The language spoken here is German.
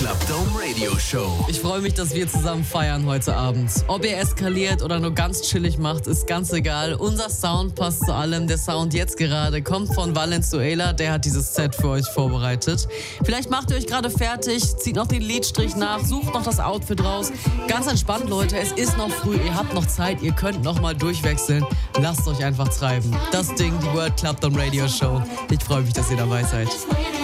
Club Dome Radio Show. Ich freue mich, dass wir zusammen feiern heute Abend. Ob ihr eskaliert oder nur ganz chillig macht, ist ganz egal. Unser Sound passt zu allem. Der Sound jetzt gerade kommt von Valenzuela. Der hat dieses Set für euch vorbereitet. Vielleicht macht ihr euch gerade fertig, zieht noch den Lidstrich nach, sucht noch das Outfit raus. Ganz entspannt, Leute. Es ist noch früh. Ihr habt noch Zeit. Ihr könnt noch mal durchwechseln. Lasst euch einfach treiben. Das Ding, die World Club Dome Radio Show. Ich freue mich, dass ihr dabei seid.